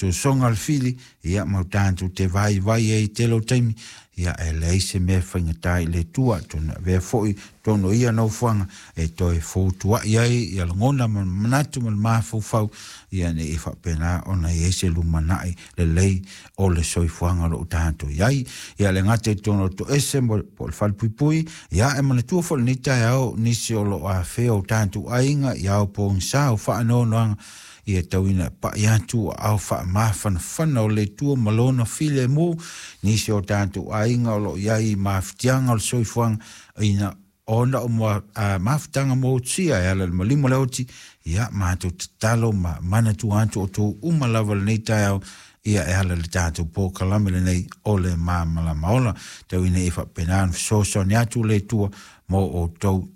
so songa al fili ia mau tantu te vai e te lo taimi ia e leise me whaingatai le tua tona vea foi tono ia no fuanga e toi fōtua iai ia ngona manatu man mafufau ia ne e whapena ona i ese lumanai le lei o le soifuanga lo tantu iai ia le ngate tono to ese mo po le falpupui ia e manatua fol nita au nisi o lo a feo tantu ainga ia o po nsao whaanonoanga ia tauina pa iatu au wha mafana whana o le tua malona file mu nisi o tantu ainga o lo iai maftianga o le soifuanga ina ona o mafutanga mo tia e ala malimo leoti ia mātou tatalo mana tu antu o tō umalawa le nei tai au ia e ala le tātou pō kalame le nei o le māmala maola tau ina e whapenaan soso ni atu le tua mo o tau